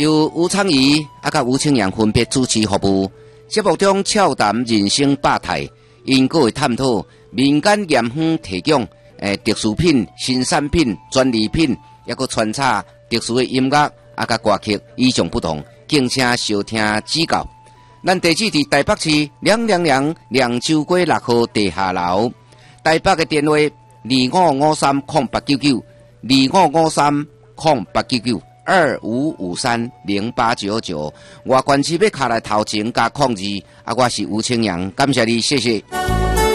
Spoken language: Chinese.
由吴昌仪甲吴清阳分别主持服务。节目中俏谈人生百态，因阁会探讨民间盐坊提供特殊品、新产品、专利品，也阁穿插特殊的音乐甲歌曲，与众不同，敬请收听指教。咱地址伫台北市亮州街6號地下樓，台北嘅電話25530899，25530899，25530899。外縣市要卡來頭前加控制，我是吳清陽，感謝你，謝謝。